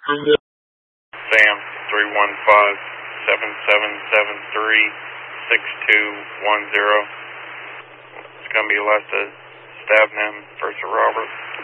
Sam 315-7773-6210. It's going to be Lesta Stabnam versus Robert.